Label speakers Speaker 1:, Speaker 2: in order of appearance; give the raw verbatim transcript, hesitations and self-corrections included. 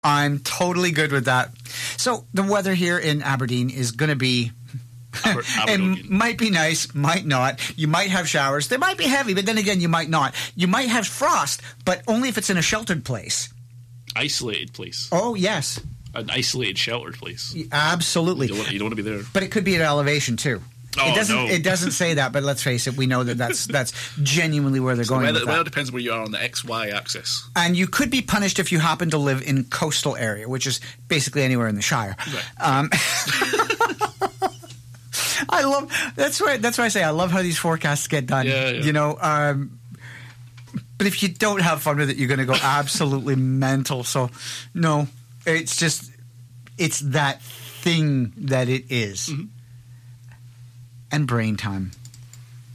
Speaker 1: I'm totally good with that. So the weather here in Aberdeen is going to be...
Speaker 2: Aber-
Speaker 1: it might be nice, might not. You might have showers. They might be heavy, but then again, you might not. You might have frost, but only if it's in a sheltered place.
Speaker 2: Isolated place.
Speaker 1: Oh, yes.
Speaker 2: An isolated, sheltered place.
Speaker 1: Absolutely.
Speaker 2: You don't, want, you don't want to be there.
Speaker 1: But it could be at elevation, too.
Speaker 2: Oh,
Speaker 1: it doesn't.
Speaker 2: no.
Speaker 1: It doesn't say that, but let's face it. We know that that's that's genuinely where they're
Speaker 2: So
Speaker 1: going.
Speaker 2: the weather,
Speaker 1: with
Speaker 2: the weather
Speaker 1: that.
Speaker 2: depends where you are on the X Y axis.
Speaker 1: And you could be punished if you happen to live in coastal area, which is basically anywhere in the Shire.
Speaker 2: Right.
Speaker 1: Um, I love that's why that's why I say I love how these forecasts get done.
Speaker 2: Yeah, yeah.
Speaker 1: You know, um, but if you don't have fun with it, you're going to go absolutely mental. So, no, it's just it's that thing that it is.
Speaker 2: Mm-hmm.
Speaker 1: And brain time.